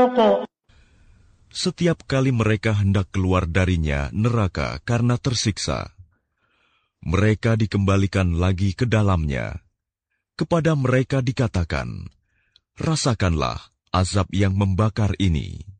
Setiap kali mereka hendak keluar darinya neraka karena tersiksa, mereka dikembalikan lagi ke dalamnya. Kepada mereka dikatakan, rasakanlah azab yang membakar ini.